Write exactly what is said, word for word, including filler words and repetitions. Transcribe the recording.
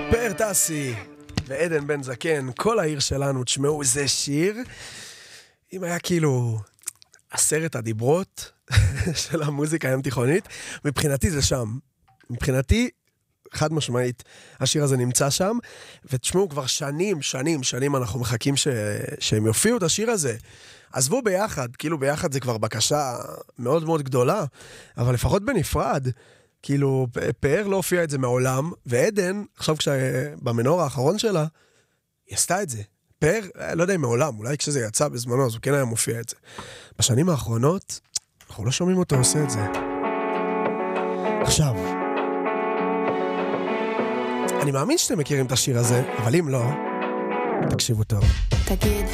פאר טסי ועדן בן זקן, כל העיר שלנו, תשמעו, זה שיר, אם היה כאילו עשרת הדיברות של המוזיקה היום תיכונית, מבחינתי זה שם. מבחינתי, חד משמעית, השיר הזה נמצא שם, ותשמעו, כבר שנים, שנים, שנים אנחנו מחכים ש... שהם יופיעו את השיר הזה. עזבו ביחד, כאילו ביחד זה כבר בקשה מאוד מאוד גדולה, אבל לפחות בנפרד, כאילו, פאר לא הופיע את זה מעולם, ועדן, עכשיו כשבמנור האחרון שלה, היא עשתה את זה. פאר, לא יודע אם מעולם, אולי כשזה יצא בזמנו, אז הוא כן היה מופיע את זה. בשנים האחרונות, אנחנו לא שומעים אותו עושה את זה. עכשיו, אני מאמין שאתם מכירים את השיר הזה, אבל אם לא, תקשיבו טוב. תגיד